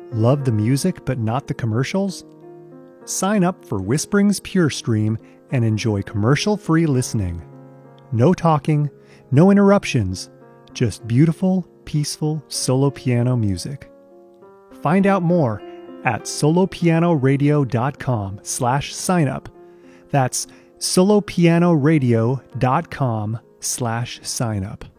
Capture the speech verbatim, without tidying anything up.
Love the music but not the commercials? Sign up for Whispering's Pure Stream and enjoy commercial-free listening. No talking, no interruptions, just beautiful, peaceful solo piano music. Find out more at solopianoradio.com slash sign up. That's solopianoradio.com slash sign up.